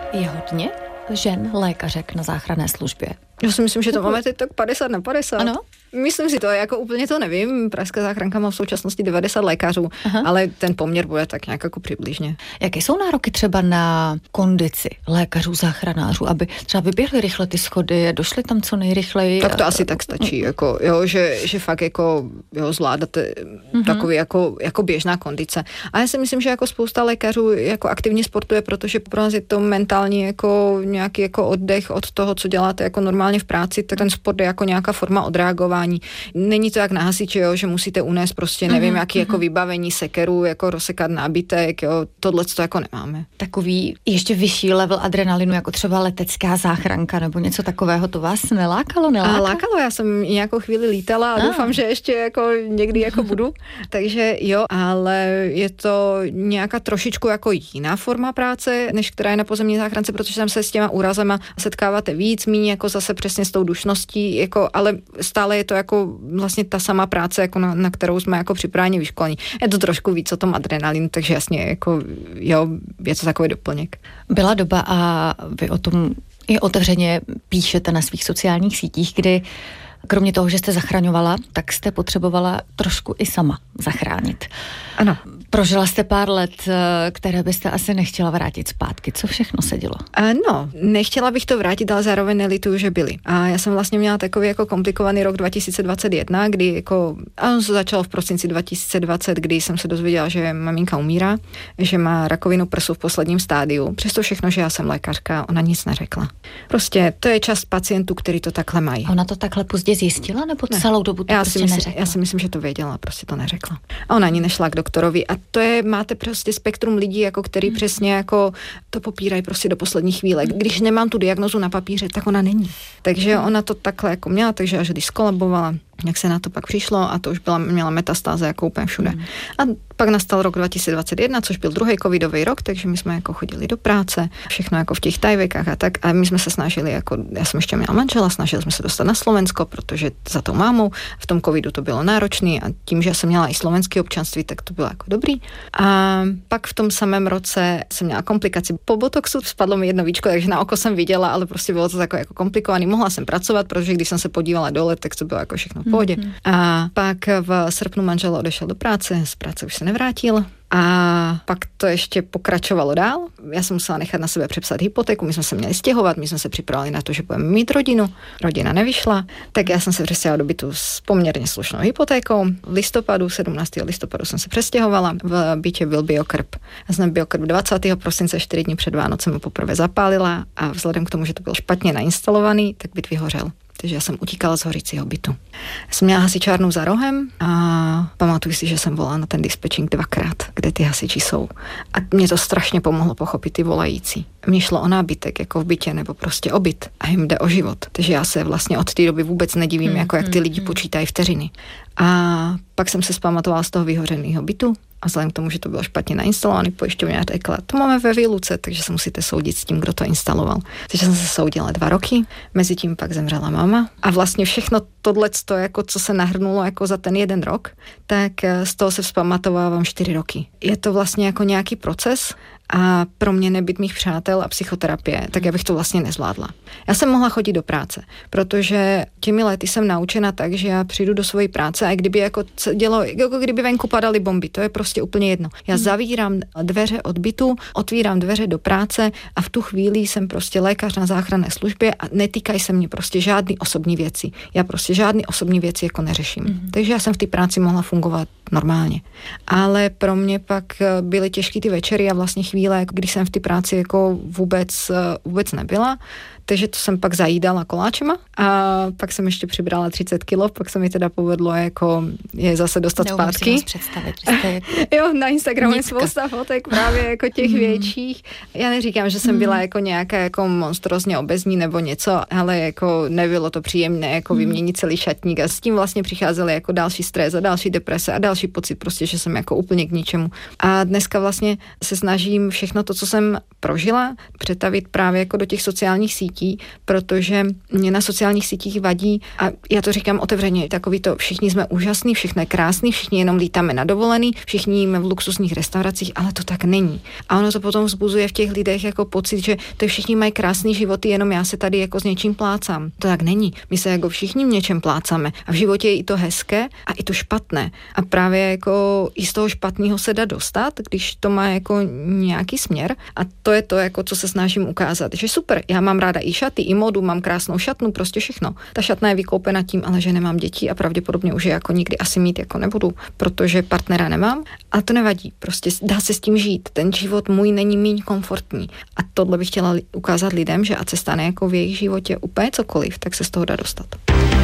Je hodně žen lékařek na záchranné službě? Já si myslím, že to máme teď tak 50/50. Ano? Myslím si to, jako úplně to nevím. Pražská záchranka má v současnosti 90 lékařů, ale ten poměr bude tak nějak jako přibližně. Jaké jsou nároky třeba na kondici lékařů, záchranářů, aby třeba vyběhli rychle ty schody a došli tam co nejrychleji? Tak to asi tak stačí, jako, jo, že fakt jako, jo, zvládáte takový jako běžná kondice. A já si myslím, že jako spousta lékařů jako aktivně sportuje, protože pro nás je to mentální jako nějaký jako oddech od toho, co děláte jako normálně v práci, tak ten sport je jako nějaká forma odreagování. Není to jak na hasiči, jo, že musíte unést prostě nevím, jaký jako vybavení sekeru, jako rozsekat nábytek, jo, tohle to jako nemáme. Takový ještě vyšší level adrenalinu, jako třeba letecká záchranka nebo něco takového, to vás nelákalo? A lákalo, já jsem nějakou chvíli lítala a doufám, že ještě jako někdy jako budu. Takže jo, ale je to nějaká trošičku jako jiná forma práce, než která je na pozemní záchrance, protože tam se s těma úrazama setkáváte víc, míň jako zase přesně s tou dušností, jako, ale stále je to jako vlastně ta sama práce, jako na kterou jsme jako připraveni vyškolení. Je to trošku víc o tom adrenalinu, takže jasně, jako jo, je to takový doplněk. Byla doba a vy o tom i otevřeně píšete na svých sociálních sítích, kdy kromě toho, že jste zachraňovala, tak jste potřebovala trošku i sama zachránit. Ano. Prožila jste pár let, které byste asi nechtěla vrátit zpátky. Co všechno se dělo? No, nechtěla bych to vrátit, ale zároveň nelituju, že byly. A já jsem vlastně měla takový jako komplikovaný rok 2021, kdy jako, a on se začal v prosinci 2020, kdy jsem se dozvěděla, že maminka umírá, že má rakovinu prsu v posledním stádiu. Přesto všechno, že já jsem lékařka, ona nic neřekla. Prostě to je část pacientů, kteří to takhle mají. A ona to takhle pozdě zjistila, nebo celou dobu to prostě neřekla? Já si myslím, že to věděla, prostě to neřekla. A ona ani nešla k doktorovi. A to je, máte prostě spektrum lidí, jako který přesně jako to popírají prostě do poslední chvíle. Když nemám tu diagnozu na papíře, tak ona není. Takže ona to takhle jako měla, takže až když skolabovala, jak se na to pak přišlo a to už měla metastáze jako úplně všude. A pak nastal rok 2021, což byl druhý covidový rok, takže my jsme jako chodili do práce, všechno jako v těch tajvekách a tak. A my jsme se snažili, jako já jsem ještě měla manžela, snažili jsme se dostat na Slovensko, protože za tou mámou v tom covidu to bylo náročný a tím, že jsem měla i slovenské občanství, tak to bylo jako dobrý. A pak v tom samém roce jsem měla komplikaci. Po botoxu spadlo mi jedno víčko, takže na oko jsem viděla, ale prostě bylo to takové jako komplikovaný. Mohla jsem pracovat, protože když jsem se podívala dole, tak to bylo jako všechno v pohodě. A pak v srpnu manžel odešel do práce, z práce už se nevrátil. A pak to ještě pokračovalo dál. Já jsem musela nechat na sebe přepsat hypotéku, my jsme se měli stěhovat, my jsme se připravili na to, že budeme mít rodinu. Rodina nevyšla, tak já jsem se přestěhovala do bytu s poměrně slušnou hypotékou. V listopadu, 17. listopadu jsem se přestěhovala. V bytě byl biokrb. Já jsem biokrb 20. prosince, 4 dny před Vánocem poprvé zapálila a vzhledem k tomu, že to byl špatně nainstalovaný, tak byt vyhořel. Takže já jsem utíkala z hořícího bytu. Já jsem měla hasičárnu za rohem a pamatuju si, že jsem volala na ten dispečing 2krát, kde ty hasiči jsou. A mě to strašně pomohlo pochopit ty volající. Mně šlo o nábytek, jako v bytě, nebo prostě o byt. A jim jde o život. Takže já se vlastně od té doby vůbec nedivím, jako jak ty lidi počítají vteřiny. A pak jsem se zpamatovala z toho vyhořeného bytu. A vzhledem k tomu, že to bylo špatně nainstalovaný, pojišťovna řekla, to máme ve výluce, takže se musíte soudit s tím, kdo to instaloval. Takže jsem se soudila 2 roky, mezi tím pak zemřela máma. A vlastně všechno tohleto, jako co se nahrnulo jako za ten 1 rok, tak z toho se vzpamatovávám 4 roky. Je to vlastně jako nějaký proces, a pro mě nebyt mých přátel a psychoterapie, tak já bych to vlastně nezvládla. Já jsem mohla chodit do práce, protože těmi lety jsem naučena tak, že já přijdu do své práce a kdyby jako kdyby venku padaly bomby, to je prostě úplně jedno. Já zavírám dveře od bytu, otvírám dveře do práce a v tu chvíli jsem prostě lékař na záchranné službě a netýkají se mě prostě žádný osobní věci. Já prostě žádný osobní věci jako neřeším. Takže já jsem v té práci mohla fungovat normálně. Ale pro mě pak byly těžké ty večery a vlastně chvíle, když jsem v té práci jako vůbec nebyla, takže to jsem pak zajídala koláčema a pak jsem ještě přibrala 30 kilo, pak se mi teda povedlo jako je zase dostat zpátky. Neumím si představit, jo, na Instagramu je spousta fotek právě jako těch větších. Já neříkám, že jsem byla jako nějaká jako monstrozně obezní nebo něco, ale jako nebylo to příjemné jako vyměnit celý šatník a s tím vlastně přicházely jako další stres a další deprese a další pocit prostě, že jsem jako úplně k ničemu. A dneska vlastně se snažím snažím všechno to, co jsem prožila, přetavit právě jako do těch sociálních sítí, protože mě na sociálních sítích vadí, a já to říkám otevřeně, takový to, všichni jsme úžasní, všechno je krásný, všichni jenom lítáme na dovolený, všichni jíme v luxusních restauracích, ale to tak není. A ono to potom vzbuzuje v těch lidech jako pocit, že to všichni mají krásný životy, jenom já se tady jako s něčím plácám. To tak není. My se jako všichni v něčem plácáme. A v životě je i to hezké a i to špatné. A právě jako i z toho špatného se dá dostat, když to má jako nějaký směr. A to je to, jako co se snažím ukázat, že super, já mám ráda i šaty, i modu, mám krásnou šatnu, prostě všechno. Ta šatna je vykoupena tím, ale že nemám děti a pravděpodobně už je jako nikdy asi mít jako nebudu, protože partnera nemám. A to nevadí, prostě dá se s tím žít. Ten život můj není míň komfortní. A tohle bych chtěla ukázat lidem, že ať se stane jako v jejich životě úplně cokoliv, tak se z toho dá dostat.